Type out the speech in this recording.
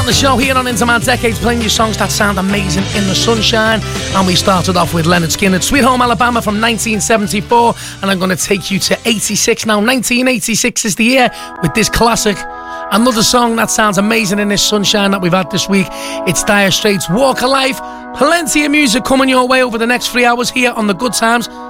On the show here on Into My Decades, playing you songs that sound amazing in the sunshine. And we started off with Leonard Skinner, Sweet Home Alabama from 1974. And I'm going to take you to 86 now. 1986 is the year with this classic. Another song that sounds amazing in this sunshine that we've had this week. It's Dire Straits, Walk of Life. Plenty of music coming your way over the next 3 hours here on The Good Times.